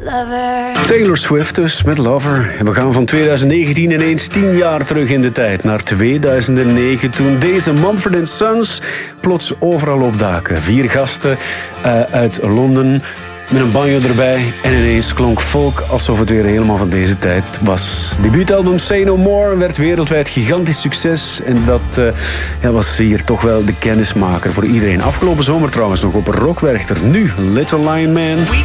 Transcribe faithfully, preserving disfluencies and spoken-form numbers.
Taylor Swift dus, met Lover. En we gaan van twintig negentien ineens tien jaar terug in de tijd. Naar tweeduizend negen, toen deze Mumford and Sons plots overal opdaken. Vier gasten uh, uit Londen, met een banjo erbij. En ineens klonk folk alsof het weer helemaal van deze tijd was. Debuutalbum Say No More werd wereldwijd gigantisch succes. En dat uh, ja, was hier toch wel de kennismaker voor iedereen. Afgelopen zomer trouwens nog op Rockwerchter. Nu Little Lion Man.